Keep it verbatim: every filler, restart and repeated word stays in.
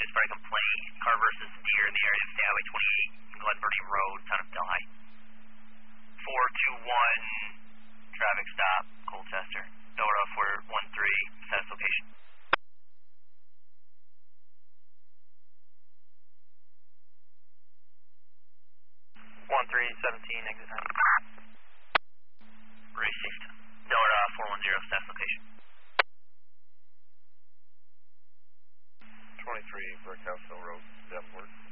is for a complaint. Car versus deer in the area of State Highway twenty-eight, Glen Burnie Road, town of Delhi. four two one, traffic stop, Colchester. Nora four one three, status location. one three seventeen, exit nine. Received. Nora four one zero, status location. twenty-three, Brickhouse Hill Road, Davenport.